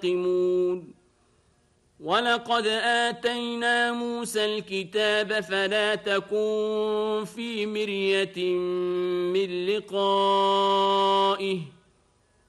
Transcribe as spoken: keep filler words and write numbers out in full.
ينتقمون ولقد آتينا موسى الكتاب فلا تكن في مرية من لقائه